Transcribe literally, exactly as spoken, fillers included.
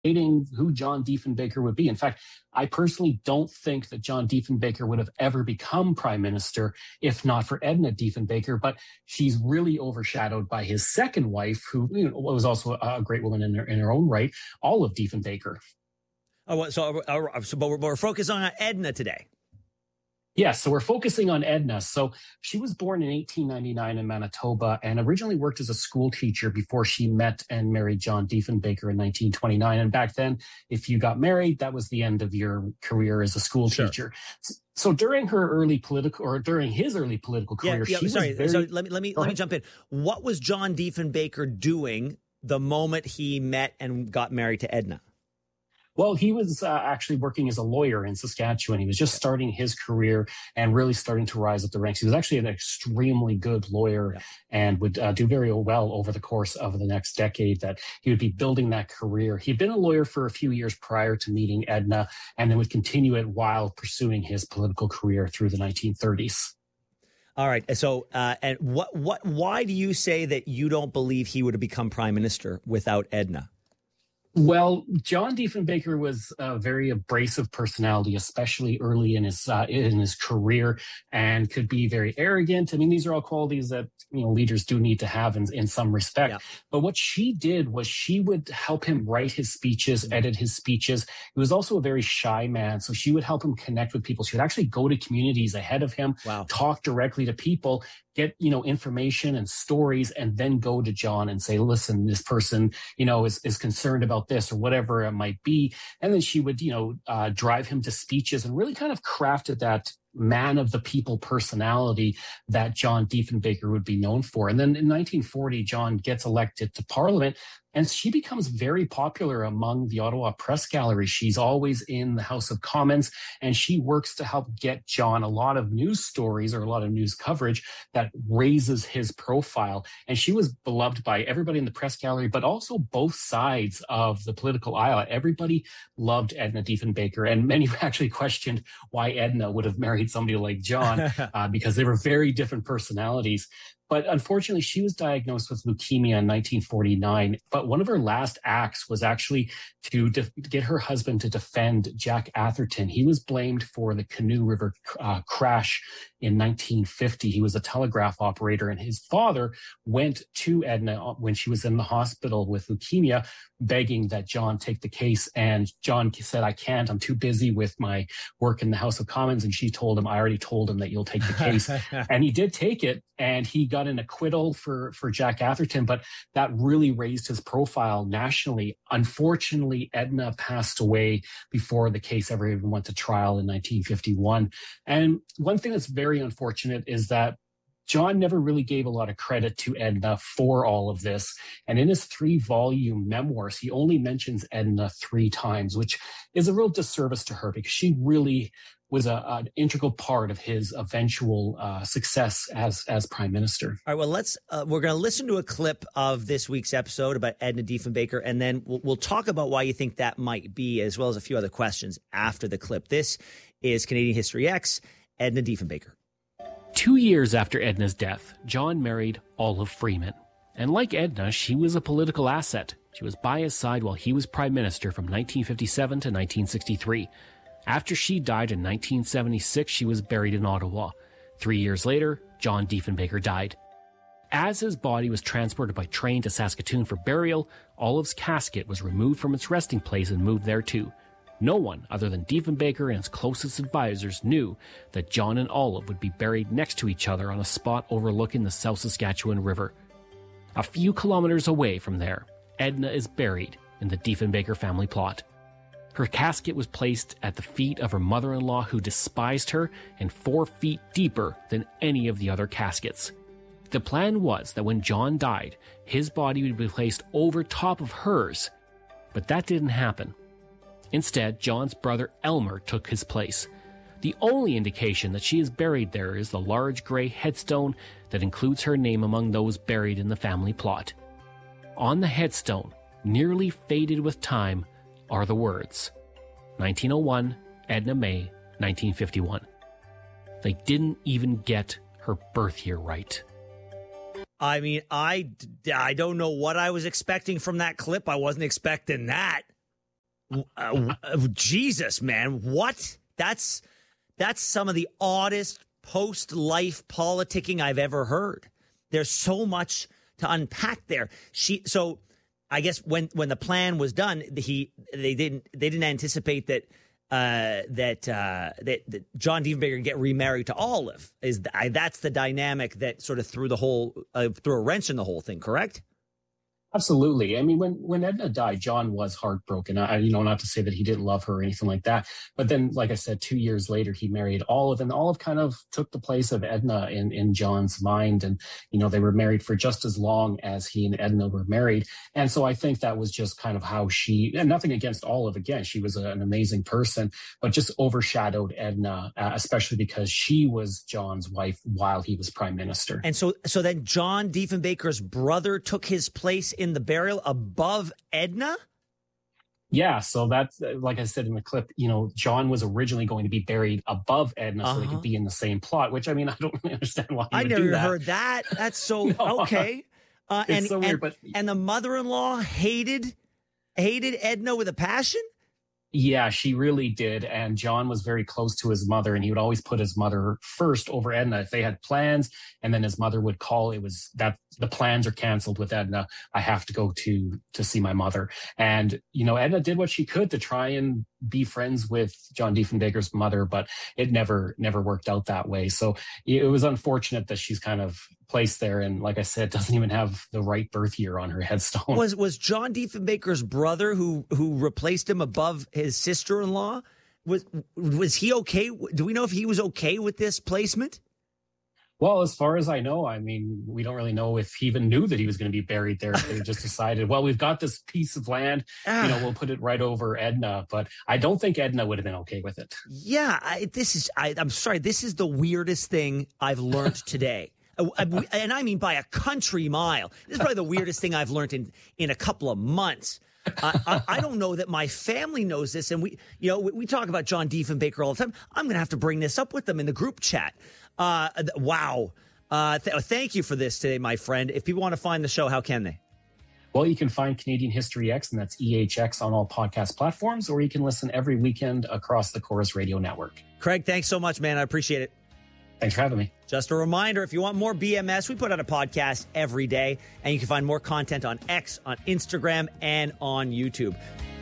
debating who John Diefenbaker would be. In fact, I personally don't think that John Diefenbaker would have ever become prime minister if not for Edna Diefenbaker, but she's really overshadowed by his second wife, who you know, was also a great woman in her, in her own right, Olive Diefenbaker. Oh, so, uh, so but we're, we're focused on Edna today. Yes, so we're focusing on Edna. So she was born in eighteen ninety-nine in Manitoba and originally worked as a school teacher before she met and married John Diefenbaker in nineteen twenty-nine. And back then, if you got married, that was the end of your career as a school sure. teacher. So during her early political, or during his early political career, yeah, yeah, she sorry, was very... So let me let me let me jump in. What was John Diefenbaker doing the moment he met and got married to Edna? Well, he was uh, actually working as a lawyer in Saskatchewan. He was just starting his career and really starting to rise up the ranks. He was actually an extremely good lawyer yeah. and would uh, do very well over the course of the next decade that he would be building that career. He'd been a lawyer for a few years prior to meeting Edna and then would continue it while pursuing his political career through the nineteen thirties. All right. So, uh, and what, what, why do you say that you don't believe he would have become prime minister without Edna? Well, John Diefenbaker was a very abrasive personality, especially early in his uh, in his career, and could be very arrogant. I mean, these are all qualities that you know leaders do need to have in, in some respect. Yeah. But what she did was she would help him write his speeches, edit his speeches. He was also a very shy man, so she would help him connect with people. She would actually go to communities ahead of him, wow. talk directly to people, get, you know, information and stories, and then go to John and say, listen, this person, you know, is, is concerned about this or whatever it might be. And then she would, you know, uh, drive him to speeches and really kind of crafted that man of the people personality that John Diefenbaker would be known for. And then in nineteen forty, John gets elected to Parliament, and she becomes very popular among the Ottawa Press Gallery. She's always in the House of Commons, and she works to help get John a lot of news stories or a lot of news coverage that raises his profile. And she was beloved by everybody in the press gallery, but also both sides of the political aisle. Everybody loved Edna Diefenbaker, and many actually questioned why Edna would have married somebody like John uh, because they were very different personalities. But unfortunately, she was diagnosed with leukemia in nineteen forty-nine. But one of her last acts was actually to de- get her husband to defend Jack Atherton. He was blamed for the Canoe River uh, crash in nineteen fifty. He was a telegraph operator, and his father went to Edna when she was in the hospital with leukemia, begging that John take the case. And John said, I can't, I'm too busy with my work in the House of Commons. And she told him, I already told him that you'll take the case. And he did take it, and he got an acquittal for, for Jack Atherton, but that really raised his profile nationally. Unfortunately, Edna passed away before the case ever even went to trial in nineteen fifty-one. And one thing that's very unfortunate is that John never really gave a lot of credit to Edna for all of this. And in his three-volume memoirs, he only mentions Edna three times, which is a real disservice to her because she really was a, an integral part of his eventual uh, success as as prime minister. All right, well, let's uh, we're going to listen to a clip of this week's episode about Edna Diefenbaker, and then we'll, we'll talk about why you think that might be, as well as a few other questions after the clip. This is Canadian History X, Edna Diefenbaker. Two years after Edna's death, John married Olive Freeman. And like Edna, she was a political asset. She was by his side while he was prime minister from nineteen fifty-seven to nineteen sixty-three. After she died in nineteen seventy-six, she was buried in Ottawa. Three years later, John Diefenbaker died. As his body was transported by train to Saskatoon for burial, Olive's casket was removed from its resting place and moved there too. No one other than Diefenbaker and his closest advisors knew that John and Olive would be buried next to each other on a spot overlooking the South Saskatchewan River. A few kilometers away from there, Edna is buried in the Diefenbaker family plot. Her casket was placed at the feet of her mother-in-law, who despised her, and four feet deeper than any of the other caskets. The plan was that when John died, his body would be placed over top of hers, but that didn't happen. Instead, John's brother Elmer took his place. The only indication that she is buried there is the large gray headstone that includes her name among those buried in the family plot. On the headstone, nearly faded with time, are the words, nineteen oh one, Edna May, nineteen fifty-one. They didn't even get her birth year right. I mean, I, I don't know what I was expecting from that clip. I wasn't expecting that. uh, Jesus, man, what? That's that's some of the oddest post-life politicking I've ever heard. There's so much to unpack there. She so. I guess when, when the plan was done, he they didn't they didn't anticipate that uh, that, uh, that that John Diefenbaker would get remarried to Olive. Is the, I, that's the dynamic that sort of threw the whole uh, threw a wrench in the whole thing, correct? Absolutely. I mean, when, when Edna died, John was heartbroken. I, you know, not to say that he didn't love her or anything like that. But then, like I said, two years later, he married Olive, and Olive kind of took the place of Edna in, in John's mind. And, you know, they were married for just as long as he and Edna were married. And so I think that was just kind of how she, and nothing against Olive, again, she was a, an amazing person, but just overshadowed Edna, uh, especially because she was John's wife while he was prime minister. And so, so then John Diefenbaker's brother took his place in the burial above Edna? Yeah, so that's, like I said in the clip, you know, John was originally going to be buried above Edna uh-huh. so they could be in the same plot, which, I mean, I don't really understand why he I would never do that. heard that. That's so, no, okay. Uh, it's and, so weird, and, but... and the mother-in-law hated, hated Edna with a passion? Yeah, she really did. And John was very close to his mother, and he would always put his mother first over Edna. If they had plans and then his mother would call, it was that the plans are canceled with Edna. I have to go to to see my mother. And, you know, Edna did what she could to try and be friends with John Diefenbaker's mother, but it never, never worked out that way. So it was unfortunate that she's kind of placed there. And like I said, doesn't even have the right birth year on her headstone. Was was John Diefenbaker's brother who who replaced him above his sister-in-law? Was was he okay? Do we know if he was okay with this placement? Well, as far as I know, I mean, we don't really know if he even knew that he was going to be buried there. They just decided, well, we've got this piece of land, you know, we'll put it right over Edna. But I don't think Edna would have been okay with it. Yeah, I, this is, I, I'm sorry, this is the weirdest thing I've learned today. And I mean by a country mile. This is probably the weirdest thing I've learned in, in a couple of months. I, I, I don't know that my family knows this. And we, you know, we, we talk about John Diefenbaker all the time. I'm going to have to bring this up with them in the group chat. Uh, wow. Uh, th- thank you for this today, my friend. If people want to find the show, how can they? Well, you can find Canadian History X, and that's E H X on all podcast platforms, or you can listen every weekend across the Corus Radio Network. Craig, thanks so much, man. I appreciate it. Thanks for having me. Just a reminder, if you want more B M S, we put out a podcast every day, and you can find more content on X, on Instagram, and on YouTube.